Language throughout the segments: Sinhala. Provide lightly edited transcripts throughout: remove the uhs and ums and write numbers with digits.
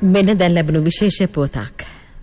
මෙන්න දැන් ලැබුණු විශේෂ පුවතක්.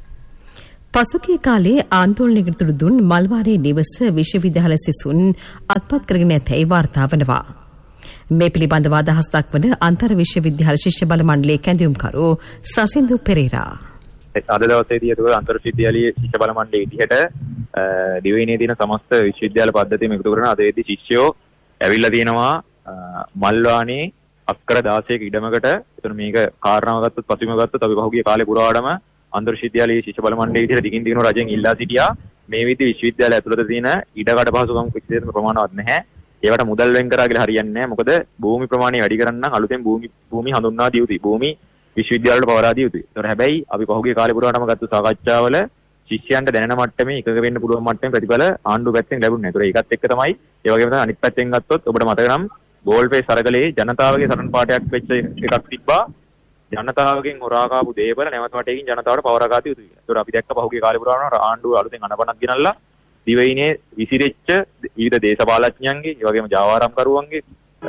පසුගිය කාලේ ආන්දෝලනයකට තුඩු දුන් මල්වාරේ නිවස විශ්වවිද්‍යාල සිසුන් අත්පත් කරගෙන ඇතැයි වාර්තා වනවා. මේ පිළිබඳව අදහස් දක්වන අන්තර් විශ්වවිද්‍යාල ශිෂ්‍ය බල මණ්ඩලයේ කැඳවුම්කරු සසින්දු පෙරේරා. අද දවසේදී ඒක අන්තර් විශ්වවිද්‍යාලීය ශිෂ්‍ය බල මණ්ඩලයේ විදිහට දිවයිනේ තියෙන සමස්ත විශ්වවිද්‍යාල පද්ධතියම එකතු කරන අද වේදී ශිෂ්‍යයෝ ඇවිල්ලා තියෙනවා මල්වානේ අක්කර 16ක ඉඩමකට. එතන මේක කාරණාව ගත්තොත් පසුබිම ගත්තොත් අපි පහුගිය කාලේ පුරාවටම අන්තර් විශ්වවිද්‍යාලීය ශිෂ්‍ය බල මණ්ඩලයේ විදිහට දිගින් දිගට රජෙන් ඉල්ලා සිටියා. මේ විදිහ විශ්වවිද්‍යාල ඇතුළත තියෙන ඉඩකඩ පහසුකම් කිසිසේත්ම ප්‍රමාණවත් නැහැ. ඒවට මුදල් වෙන් කරා කියලා හරියන්නේ නැහැ. මොකද භූමි ප්‍රමාණය වැඩි කරන්න නම් අලුතෙන් භූමි හඳුන්වා දිය යුතුයි. භූමි විශ්වවිද්‍යාලවලට පවරා දිය යුතුයි. ඒතර හැබැයි අපි පහුගිය කාලේ පුරාවටම ගත්ත සාකච්ඡාවල ශිෂ්‍යයන්ට දැනෙන මට්ටමේ එකක වෙන්න පුළුවන් මට්ටමේ ප්‍රතිඵල ආණ්ඩුව පැත්තෙන් ලැබුණේ නැහැ. ඒතර ඒකත් එක්ක තමයි ඒ වගේම තමයි අනිත් පැත්තෙන් ගත්තොත් ඔබට මතක නම් බෝල්ෆේස් අරගලේ ජනතාවගේ සටන් පාඨයක් වෙච්ච එකක් තිබ්බා. ජනතාවගෙන් හොරා කාපු දේපල නැවත වටේකින් ජනතාවට පවරා ගත යුතුයි කියලා. ඒතර අපි දැක්ක පහුගිය කාලේ පුරාවටම ආණ්ඩුව අලුතෙන් අනපනක් ගෙනල්ලා දිවයිනේ විසිරෙච්ච විවිධ දේශපාලඥයන්ගේ ඒ වගේම ජාවාරම්කරුවන්ගේ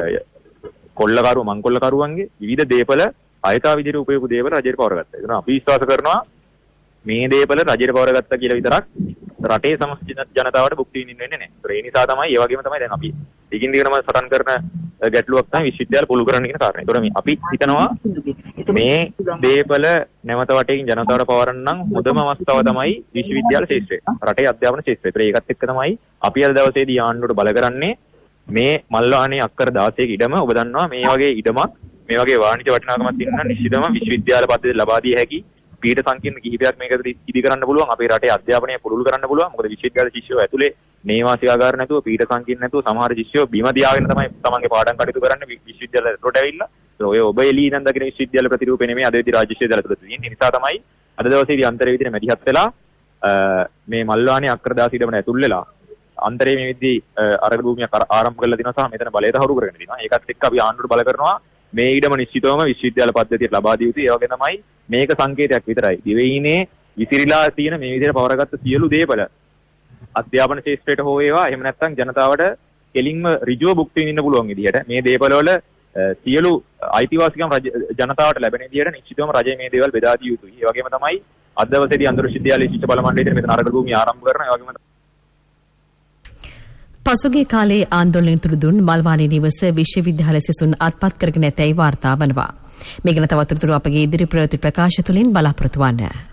කොල්ලකරු මංකොල්ලකරුවන්ගේ විවිධ දේපල අයථා විදිහට උපයපු දේපල රජයට පවරගත්තා. ඒකන අපි විශ්වාස කරනවා මේ දේපල රජයට පවරගත්තා කියලා විතරක් රටේ සමස්ත ජනතාවට භුක්ති විඳින්න වෙන්නේ නැහැ. ඒ නිසා තමයි ඒ වගේම තමයි දැන් අපි දිගින් දිගටම සටන් කරන ගැටලුවක් තමයි විශ්වවිද්‍යාල පුළු කරන්න කියන කාරණේ. ඒතකොට අපි හිතනවා මේ දේපල නැවත වටේකින් ජනතාවට පවරන්න නම් හොඳම අවස්ථාව තමයි විශ්වවිද්‍යාල ශාස්ත්‍රය. රටේ අධ්‍යාපන ශාස්ත්‍රය. ඒකත් එක්ක තමයි අපි අද දවසේදී ආණ්ඩුවට බල කරන්නේ මේ මල්වානේ අක්කර 16ක ඉඩම ඔබ දන්නවා මේ වගේ ඉඩමක් මේ වගේ වාණිජ වටිනාකමක් තියෙන නිශ්චිතම විශ්වවිද්‍යාල පද්ධතිය ලබා දිය හැකි පීඨ සංකීර්ණ කිහිපයක් මේකට ඉදි කරන්න පුළුවන්. අපේ රටේ අධ්‍යාපනය පුළුල් කරන්න පුළුවන්. මොකද විශ්වවිද්‍යාල ශිෂ්‍යයෝ ඇතුලේ නේවාසිකාගාර නැතුව පීඨ සංකීර්ණ නැතුව සමහර ශිෂ්‍යයෝ බිම දියාගෙන තමයි තමන්ගේ පාඩම් කටයුතු කරන්නේ විශ්වවිද්‍යාල වලට ඇවිල්ලා. ඔය ඔබ එළිය ඉඳන් දකින විශ්වවිද්‍යාල ප්‍රතිරූපේ නෙමෙයි අද වෙද්දී රාජ්‍ය විශ්වවිද්‍යාල තුළ තියෙන්නේ. ඒ නිසා තමයි අද දවසේදී අන්තරේ විදිහට මැදිහත් වෙලා මේ මල්වානේ අක්කර 16 ඉඩමන ඇතුල් වෙලා අන්තරේ මේ විදිහේ අරගල භූමියක් ආරම්භ කරලා දිනවා සහ මෙතන බලය තහවුරු කරගෙන දිනවා. ඒකත් එක්ක අපි ආණ්ඩුවට බල කරනවා මේ ඉඩම නිශ්චිතවම විශ්වවිද්‍යාල පද්ධතියට ලබා දිය යුතුයි. ඒ වගේ තමයි මේක සංකේතයක් විතරයි. දිවයිනේ විසිරීලා තියෙන මේ විදිහට පවරගත්ත සියලු දේපල අධ්‍යාපන ශාස්ත්‍රයට හෝ ඒවා එහෙම නැත්නම් ජනතාවට කෙලින්ම ඍජුව භුක්ති විඳින්න පුළුවන් විදිහට මේ දේපල වල සියලු අයිතිවාසිකම් ජනතාවට ලැබෙන විදිහට නිශ්චිතවම රජය මේ දේවල් බෙදා දිය යුතුයි. ඒ වගේම තමයි අද දවසේදී අන්තර් විශ්වවිද්‍යාලීය ශිෂ්‍ය බල මණ්ඩලයේ මෙතන අරගල භූමිය ආරම්භ කරනවා. ඒ වගේම පසුගිය කාලේ ආන්දෝලනයට තුඩු දුන් මල්වානේ නිවස විශ්වවිද්‍යාල සිසුන් අත්පත් කරගෙන ඇතැයි වාර්තා වනවා. මේ ගැන තවත් තොරතුරු අපගේ ඉදිරි ප්‍රවෘත්ති ප්‍රකාශ තුලින් බලාපොරොත්තු වන්න.